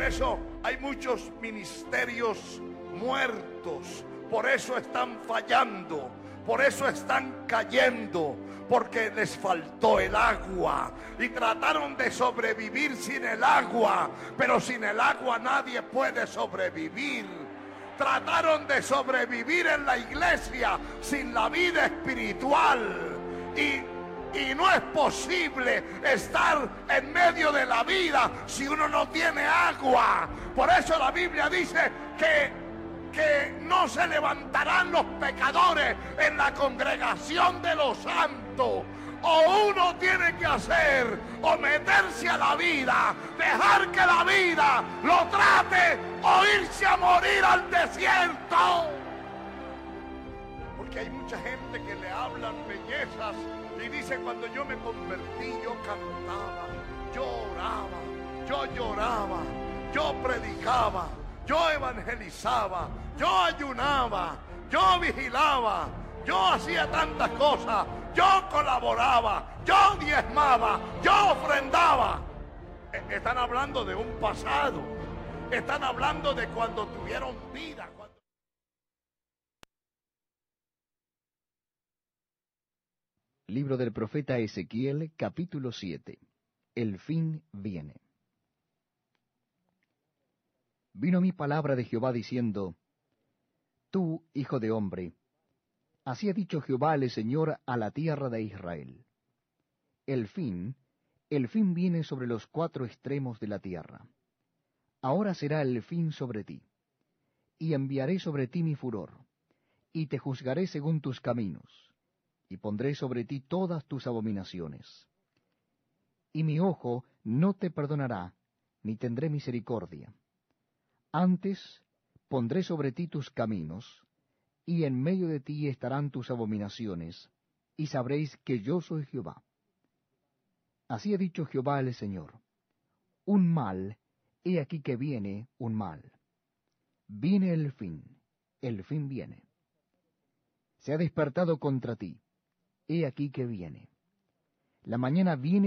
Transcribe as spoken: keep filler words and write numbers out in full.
eso hay muchos ministerios muertos, por eso están fallando, por eso están cayendo, porque les faltó el agua y trataron de sobrevivir sin el agua, pero sin el agua nadie puede sobrevivir. Trataron de sobrevivir en la iglesia sin la vida espiritual y Y no es posible estar en medio de la vida si uno no tiene agua. Por eso la Biblia dice que, que no se levantarán los pecadores en la congregación de los santos. O uno tiene que hacer, o meterse a la vida, dejar que la vida lo trate, o irse a morir al desierto. Porque hay mucha gente que le hablan bellezas y dice: cuando yo me convertí, yo cantaba, yo oraba, yo lloraba, yo predicaba, yo evangelizaba, yo ayunaba, yo vigilaba, yo hacía tantas cosas, yo colaboraba, yo diezmaba, yo ofrendaba. Están hablando de un pasado, están hablando de cuando tuvieron vida. Libro del profeta Ezequiel, capítulo siete. El fin viene. Vino mi palabra de Jehová diciendo: Tú, hijo de hombre, así ha dicho Jehová el Señor a la tierra de Israel. El fin, el fin viene sobre los cuatro extremos de la tierra. Ahora será el fin sobre ti, y enviaré sobre ti mi furor, y te juzgaré según tus caminos, y pondré sobre ti todas tus abominaciones. Y mi ojo no te perdonará, ni tendré misericordia. Antes pondré sobre ti tus caminos, y en medio de ti estarán tus abominaciones, y sabréis que yo soy Jehová. Así ha dicho Jehová el Señor: un mal, he aquí que viene un mal. Viene el fin, el fin viene. Se ha despertado contra ti, he aquí que viene. La mañana viene